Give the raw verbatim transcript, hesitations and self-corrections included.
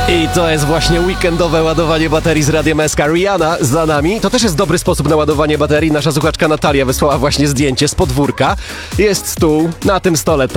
I to jest właśnie weekendowe ładowanie baterii z Radiem S K. Rihanna za nami. To też jest dobry sposób na ładowanie baterii. Nasza słuchaczka Natalia wysłała właśnie zdjęcie z podwórka. Jest stół, na tym stole